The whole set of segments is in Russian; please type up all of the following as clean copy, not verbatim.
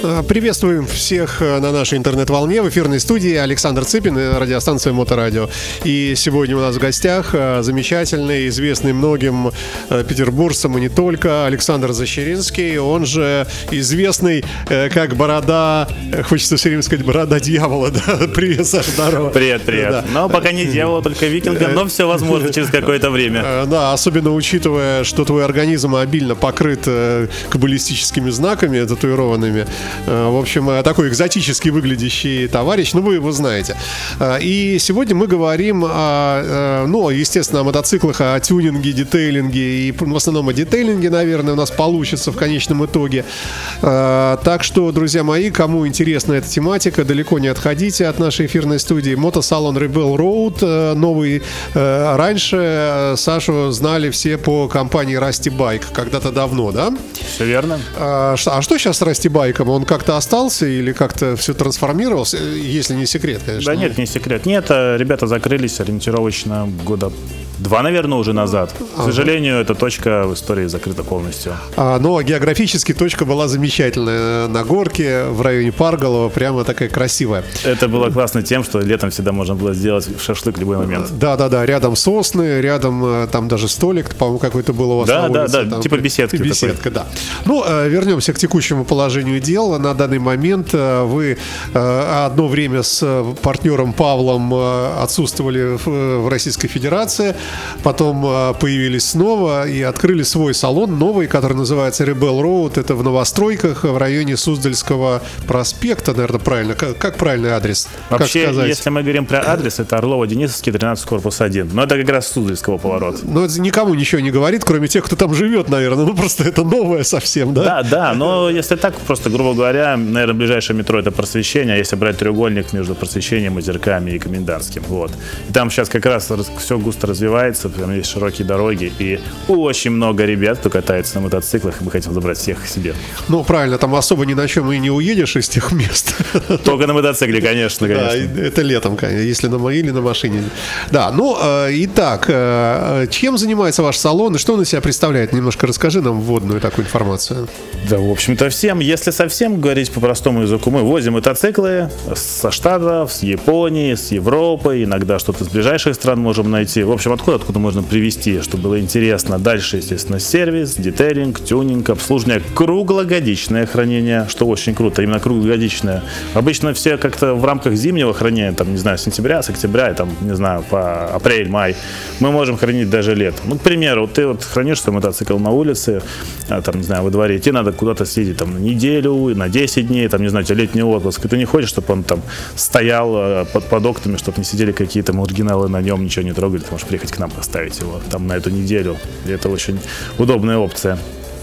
Приветствуем всех на нашей интернет-волне. В эфирной студии Александр Цыпин и радиостанция Моторадио. И сегодня у нас в гостях замечательный, известный многим петербуржцам и не только, Александр Защеринский. Он же известный как борода, хочется все время сказать, борода дьявола. Да? Привет, Саша, здорово. Привет. Да. Но пока не дьявола, только викинга, но все возможно через какое-то время. Да, особенно учитывая, что твой организм обильно покрыт каббалистическими знаками татуированными. В общем, такой экзотически выглядящий товарищ, вы его знаете. И сегодня мы говорим, естественно, о мотоциклах, о тюнинге, детейлинге, и в основном о детейлинге, наверное, у нас получится в конечном итоге. Так что, друзья мои, кому интересна эта тематика, далеко не отходите от нашей эфирной студии. Мотосалон Rebel Road новый. Раньше Сашу знали все по компании Rusty Bike, когда-то давно, да? Все верно. А что сейчас с Rusty Bike'ом? Он как-то остался или как-то все трансформировался, если не секрет, конечно? Да нет, не секрет. Нет, ребята закрылись ориентировочно года 2, наверное, уже назад. К сожалению, эта точка в истории закрыта полностью. Но географически точка была замечательная. На горке в районе Парголова, прямо такая красивая. Это было классно тем, что летом всегда можно было сделать шашлык в любой момент. Да, рядом сосны, рядом там даже столик, по-моему, какой-то был у вас на улице. Да, типа беседки. Беседка, да. Вернемся к текущему положению дел. На данный момент вы одно время с партнером Павлом отсутствовали в Российской Федерации, потом появились снова и открыли свой салон новый, который называется Rebel Road. Это в новостройках в районе Суздальского проспекта, наверное, правильно. Как правильный адрес? Вообще, если мы говорим про адрес, это Орлова-Денисовский, 13, корпус 1. Но это как раз Суздальского поворота. Но это никому ничего не говорит, кроме тех, кто там живет, наверное. Просто это новое совсем, да? Да, но если так, просто, грубо говоря, наверное, ближайшее метро — это Просвещение, а если брать треугольник между Просвещением, Озерками и Комендантским. Вот. И там сейчас как раз все густо развивается, там есть широкие дороги, и очень много ребят, кто катается на мотоциклах, и мы хотим забрать всех к себе. Правильно, там особо ни на чем и не уедешь из тех мест. Только на мотоцикле, конечно. Да, это летом, если или на машине. Да, итак, чем занимается ваш салон и что он из себя представляет? Немножко расскажи нам вводную такую информацию. Да, в общем-то, всем. Если совсем говорить по простому языку, мы возим мотоциклы со Штатов, с Японии, с Европы, иногда что-то с ближайших стран можем найти. В общем, откуда можно привезти, чтобы было интересно. Дальше, естественно, сервис, детейлинг, тюнинг, обслуживание, круглогодичное хранение, что очень круто, именно круглогодичное. Обычно все как-то в рамках зимнего хранения, там, не знаю, с сентября, с октября, там, не знаю, по апрель, май, мы можем хранить даже летом. К примеру, ты хранишь свой мотоцикл на улице, там, не знаю, во дворе, тебе надо куда-то съездить там на неделю, на 10 дней, там, не знаю, у тебя летний отпуск, и ты не хочешь, чтобы он там стоял под окнами, чтобы не сидели какие-то маргиналы на нем, ничего не трогали, ты можешь приехать к нам, поставить его там на эту неделю, и это очень удобная опция.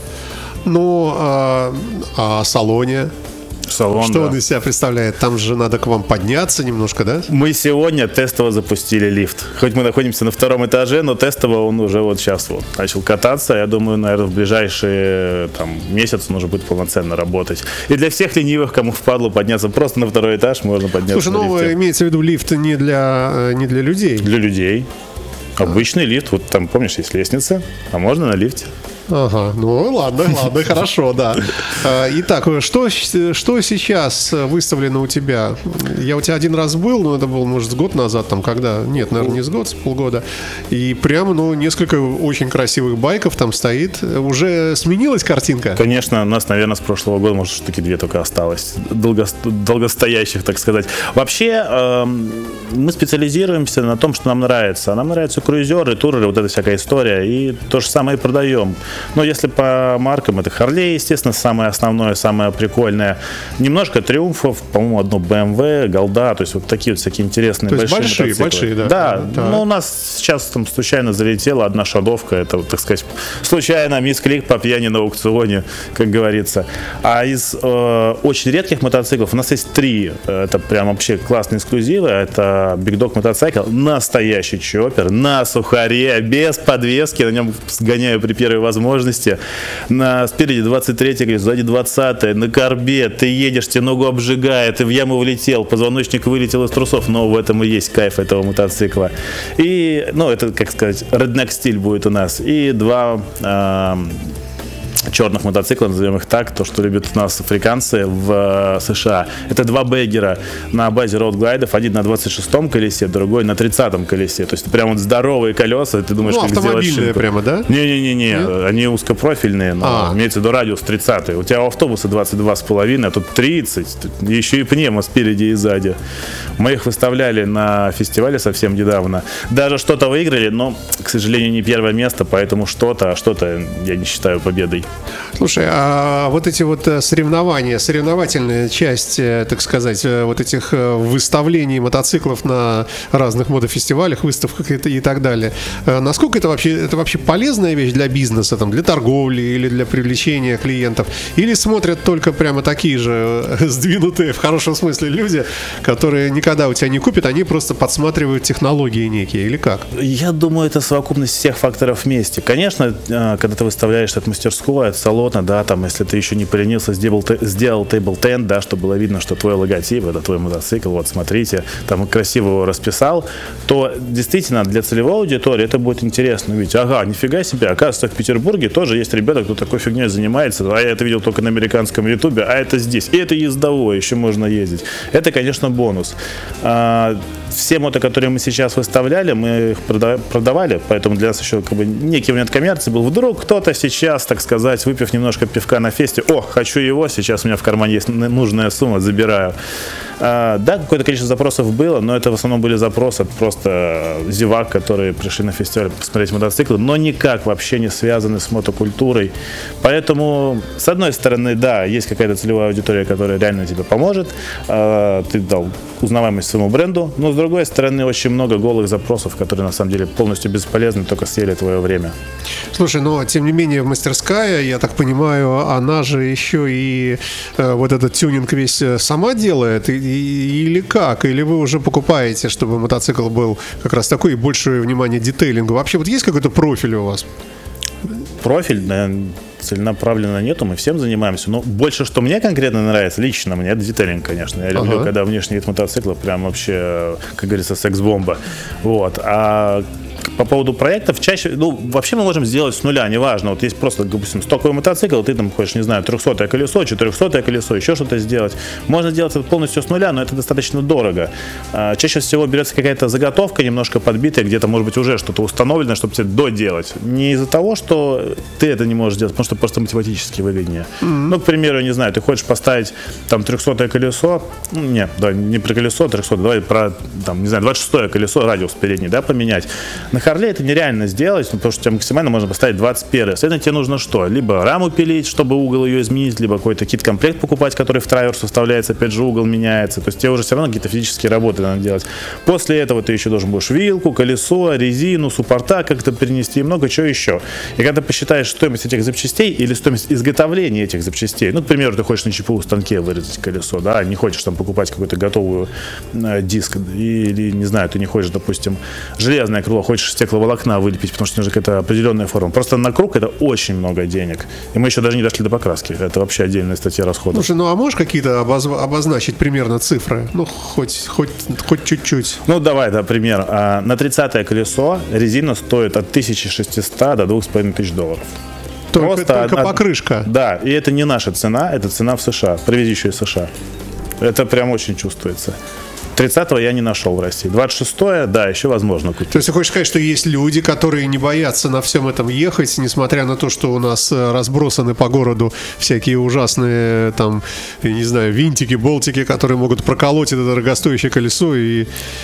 А салоне? Салон, что он из себя представляет? Там же надо к вам подняться немножко, да? Мы сегодня тестово запустили лифт. Хоть мы находимся на 2-м этаже, но тестово он уже сейчас начал кататься. Я думаю, наверное, в ближайшие месяц он уже будет полноценно работать. И для всех ленивых, кому впадло подняться просто на 2-й этаж, можно подняться. Слушай, имеется в виду лифт не для людей? Для людей. Обычный лифт. Вот там, помнишь, есть лестница, а можно на лифте. Ага, ладно, хорошо, да. Итак, что сейчас выставлено у тебя? Я у тебя один раз был, но это был, может, год назад, когда? Нет, наверное, не с года, с полгода. И прямо, несколько очень красивых байков там стоит. Уже сменилась картинка? Конечно, у нас, наверное, с прошлого года, может, штуки 2 только осталось. Долгостоящих, так сказать. Вообще, мы специализируемся на том, что нам нравится. Нам нравятся круизеры, туреры, вот эта всякая история. И то же самое и продаем. Но если по маркам, это Harley, естественно, самое основное, самое прикольное. Немножко Триумфов, по-моему, одно BMW, Голда, то есть вот такие вот всякие интересные большие мотоциклы. Большие, да. Да. У нас сейчас там случайно залетела одна шадовка, это, так сказать, случайно мисклик по пьяни на аукционе, как говорится. А из очень редких мотоциклов у нас есть 3, это прям вообще классные эксклюзивы. Это Big Dog мотоцикл, настоящий чоппер, на сухаре, без подвески, на нем сгоняю при первой возможности. Спереди 23-й, сзади 20-й, на корбе, ты едешь, тебе ногу обжигает, ты в яму влетел, позвоночник вылетел из трусов, но в этом и есть кайф этого мотоцикла. И, это, как сказать, реднек стиль будет у нас. И 2 черных мотоциклов, назовем их так, то, что любят у нас африканцы в США. Это два бэггера на базе роудглайдов, один на 26-м колесе, другой на 30-м колесе. То есть прям вот здоровые колеса, ты думаешь, как сделать автомобильные шинку. прямо, да? Не-не-не, они узкопрофильные, но имеется в виду радиус 30-й. У тебя у автобуса 22,5, а тут 30, еще и пневмо спереди и сзади. Мы их выставляли на фестивале совсем недавно. Даже что-то выиграли, но, к сожалению, не первое место, поэтому что-то я не считаю победой. Слушай, а вот эти вот соревнования, соревновательная часть, так сказать, вот этих выставлений мотоциклов на разных мотофестивалях, выставках и так далее, насколько это вообще полезная вещь для бизнеса, там, для торговли или для привлечения клиентов? Или смотрят только прямо такие же сдвинутые, в хорошем смысле, люди, которые никогда у тебя не купят, они просто подсматривают технологии некие, или как? Я думаю, это совокупность всех факторов вместе. Конечно, когда ты выставляешь от мастерскую, от салона, да, там, если ты еще не поленился, сделал тейбл тент, да, чтобы было видно, что твой логотип, это твой мотоцикл, вот смотрите, там красиво его расписал, то действительно для целевой аудитории это будет интересно увидеть. Ага, нифига себе, оказывается, в Петербурге тоже есть ребята, кто такой фигней занимается, а я это видел только на американском ютубе, а это здесь, и это ездовое, еще можно ездить. Это, конечно, бонус. Все мото, которые мы сейчас выставляли, мы их продавали, поэтому для нас еще как бы некий момент коммерции был. Вдруг кто-то сейчас, так сказать, выпив немножко пивка на фесте, хочу его, сейчас у меня в кармане есть нужная сумма, забираю. Да, какое-то количество запросов было, но это в основном были запросы от просто зевак, которые пришли на фестиваль посмотреть мотоциклы, но никак вообще не связаны с мотокультурой. Поэтому, с одной стороны, да, есть какая-то целевая аудитория, которая реально тебе поможет, ты дал узнаваемость своему бренду, но с другой стороны, очень много голых запросов, которые на самом деле полностью бесполезны, только съели твое время. Слушай, но тем не менее мастерская, я так понимаю, она же еще и вот этот тюнинг весь сама делает, или как? Или вы уже покупаете, чтобы мотоцикл был как раз такой, и большее внимание детейлингу? Вообще вот есть какой-то профиль у вас? Профиль, целенаправленно нету, мы всем занимаемся. Но больше, что мне конкретно нравится, лично мне, это детейлинг, конечно. Я люблю, когда внешний вид мотоцикла прям вообще, как говорится, секс-бомба. Вот. А по поводу проектов чаще, вообще мы можем сделать с нуля, неважно. Вот есть просто, допустим, стоковый мотоцикл, ты там хочешь, не знаю, 300-е колесо, 400-е колесо, еще что-то сделать. Можно делать это полностью с нуля, но это достаточно дорого. Чаще всего берется какая-то заготовка, немножко подбитая, где-то, может быть, уже что-то установлено, чтобы тебе доделать. Не из-за того, что ты это не можешь делать, потому что просто математически выгоднее. Ну, к примеру, не знаю, ты хочешь поставить там 300-е колесо, не про колесо 300, давай про, там, не знаю, 26-е колесо, радиус передний, да, поменять. На Харле это нереально сделать, потому что тебе максимально можно поставить 21. Следовательно, тебе нужно что? Либо раму пилить, чтобы угол ее изменить, либо какой-то кит-комплект покупать, который в траверс вставляется, опять же угол меняется. То есть тебе уже все равно какие-то физические работы надо делать. После этого ты еще должен будешь вилку, колесо, резину, суппорта как-то перенести и много чего еще. И когда посчитаешь стоимость этих запчастей или стоимость изготовления этих запчастей, к примеру, ты хочешь на ЧПУ станке вырезать колесо, да, не хочешь там покупать какой-то готовый диск, или, не знаю, ты не хочешь, допустим, железное крыло, хочешь стекловолокна вылепить, потому что нужна какая-то определенная форма. Просто на круг это очень много денег. И мы еще даже не дошли до покраски. Это вообще отдельная статья расходов. Слушай, а можешь какие-то обозначить примерно цифры? Хоть чуть-чуть. Давай, пример. На 30-е колесо резина стоит от 1600 до $2500. Только покрышка. Да, и это не наша цена, это цена в США, привезли из США. Это прям очень чувствуется. 30-го я не нашел в России. 26-е, да, еще возможно купить. То есть ты хочешь сказать, что есть люди, которые не боятся на всем этом ехать, несмотря на то, что у нас разбросаны по городу всякие ужасные, там, я не знаю, винтики, болтики, которые могут проколоть это дорогостоящее колесо и...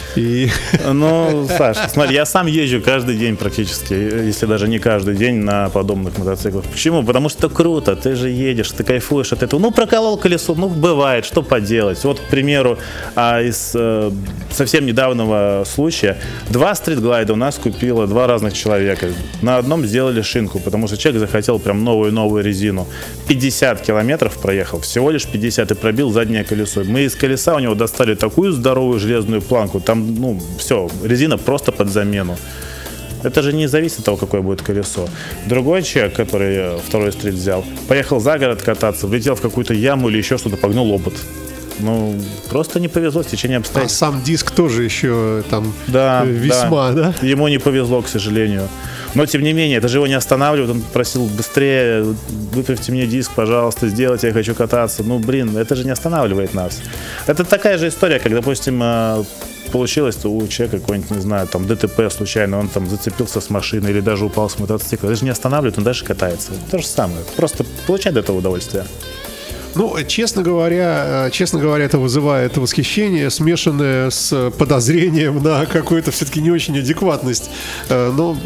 Саш, смотри, я сам езжу каждый день практически, если даже не каждый день на подобных мотоциклах. Почему? Потому что это круто, ты же едешь, ты кайфуешь от этого. Проколол колесо, бывает, что поделать. Вот, к примеру, из совсем недавнего случая 2 стритглайда у нас купило 2 разных человека. На одном сделали шинку, потому что человек захотел прям новую резину. 50 километров проехал, всего лишь 50, и пробил заднее колесо. Мы из колеса у него достали такую здоровую железную планку, там, все, резина просто под замену. Это же не зависит от того, какое будет колесо. Другой человек, который второй стрит взял, поехал за город кататься, влетел в какую-то яму или еще что-то, погнул обод. Ну, просто не повезло, стечение А обстоятельств. сам диск тоже еще там Да, весьма, да? Ему не повезло, к сожалению. Но, тем не менее, это же его не останавливает. Он просил быстрее, выправьте мне диск, пожалуйста, сделайте, я хочу кататься. Ну, блин, это же не останавливает нас. Это такая же история, как, допустим, получилось, что у человека какой-нибудь, не знаю, там ДТП случайно, он там зацепился с машиной или даже упал с мотоцикла. Это же не останавливает, он дальше катается. То же самое. Просто получать от этого удовольствие. Ну, честно говоря, это вызывает восхищение, смешанное с подозрением на какую-то все-таки не очень адекватность. Но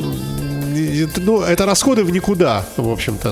это расходы в никуда, в общем-то.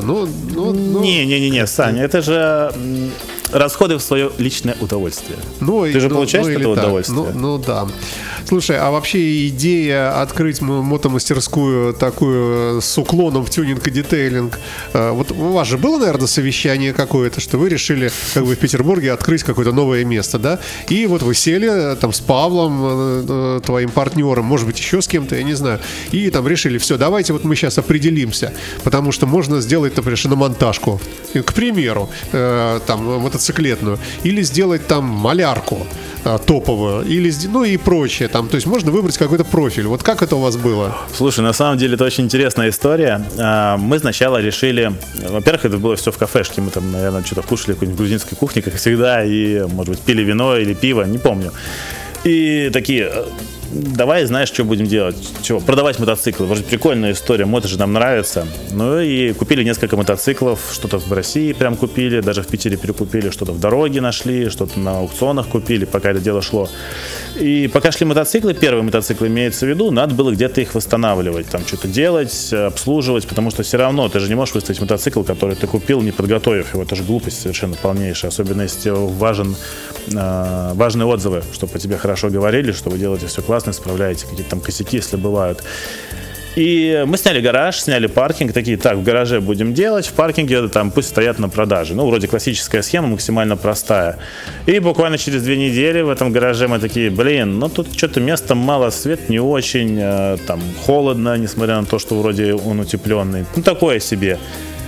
Не, Саня, это же расходы в свое личное удовольствие. Ты же получаешь от этого удовольствие? Ну да. Слушай, а вообще идея открыть мотомастерскую такую с уклоном в тюнинг и детейлинг, вот у вас же было, наверное, совещание какое-то, что вы решили как бы в Петербурге открыть какое-то новое место, да? И вот вы сели там с Павлом, твоим партнером, может быть, еще с кем-то, я не знаю, и там решили, все, давайте вот мы сейчас определимся, потому что можно сделать, например, шиномонтажку, к примеру, там мотоциклетную, или сделать там малярку топовую, или, ну и прочее, там, то есть можно выбрать какой-то профиль. Вот как это у вас было? Слушай, на самом деле это очень интересная история. Мы сначала решили, во-первых, это было все в кафешке, мы там, наверное, что-то кушали в какой-нибудь грузинской кухне, как всегда, и, может быть, пили вино или пиво, не помню. И такие, давай, знаешь, что будем делать? Чего? Продавать мотоциклы. Вроде прикольная история, мото же нам нравится. Ну и купили несколько мотоциклов, что-то в России прям купили, даже в Питере перекупили, что-то в дороге нашли, что-то на аукционах купили, пока это дело шло. И пока шли мотоциклы, первые мотоциклы имеется в виду, надо было где-то их восстанавливать, там что-то делать, обслуживать, потому что все равно ты же не можешь выставить мотоцикл, который ты купил, не подготовив его. Это же глупость совершенно полнейшая, особенно если важные отзывы, чтобы о тебе хорошо говорили, что вы делаете все классно, справляете какие-то там косяки, если бывают. И мы сняли гараж, сняли паркинг, такие, так, в гараже будем делать, в паркинге там пусть стоят на продаже. Ну, вроде классическая схема, максимально простая. И буквально через 2 недели в этом гараже мы такие, блин, ну тут что-то места мало, свет не очень, там холодно, несмотря на то, что вроде он утепленный. Ну, такое себе.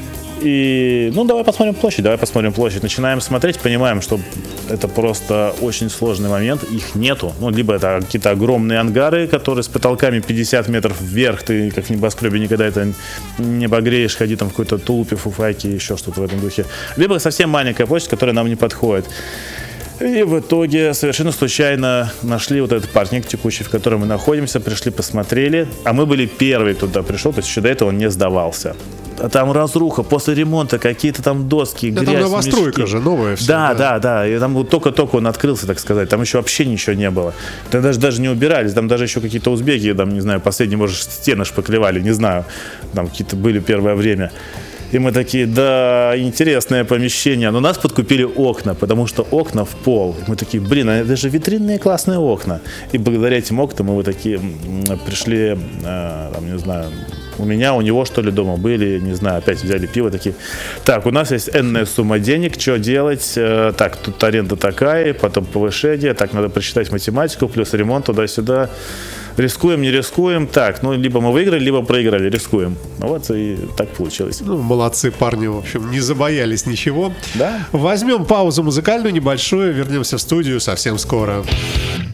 И, ну, давай посмотрим площадь. Начинаем смотреть, понимаем, что это просто очень сложный момент, их нету. Ну, либо это какие-то огромные ангары, которые с потолками 50 метров вверх, ты как в небоскребе никогда это не обогреешь, ходи там в какой-то тулупе, фуфайке, еще что-то в этом духе. Либо совсем маленькая площадь, которая нам не подходит. И в итоге совершенно случайно нашли вот этот паркинг текущий, в котором мы находимся, пришли, посмотрели, а мы были первые, кто туда пришел, то есть еще до этого он не сдавался. А там разруха, после ремонта какие-то там доски, грязь, там новостройка же, новая все. Да, и там вот только-только он открылся, так сказать, там еще вообще ничего не было. Там даже не убирались, там даже еще какие-то узбеки, там, не знаю, последние, может, стены шпаклевали, не знаю, там какие-то были первое время. И мы такие, да, интересное помещение. Но нас подкупили окна, потому что окна в пол. Мы такие, блин, это же витринные классные окна. И благодаря этим окнам мы вот такие пришли, там, не знаю, у меня, у него, что ли, дома были, не знаю, опять взяли пиво, такие, так, у нас есть энная сумма денег, что делать? Так, тут аренда такая, потом повышение, так, надо просчитать математику, плюс ремонт туда-сюда. Рискуем, не рискуем. Так, ну, либо мы выиграли, либо проиграли, рискуем. Вот и так получилось. Ну, молодцы парни, в общем, не забоялись ничего. Да. Возьмем паузу музыкальную небольшую, вернемся в студию совсем скоро.